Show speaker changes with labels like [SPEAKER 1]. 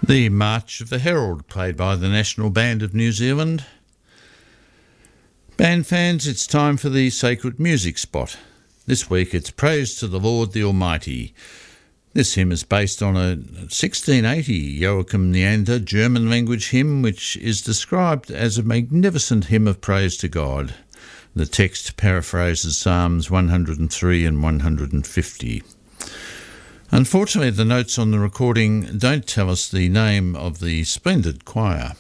[SPEAKER 1] The March of the Herald, played by the National Band of New Zealand. Band fans, it's time for the Sacred Music Spot. This week it's Praise to the Lord the Almighty. This hymn is based on a 1680 Joachim Neander German language hymn, which is described as a magnificent hymn of praise to God. The text paraphrases Psalms 103 and 150. Unfortunately, the notes on the recording don't tell us the name of the splendid choir.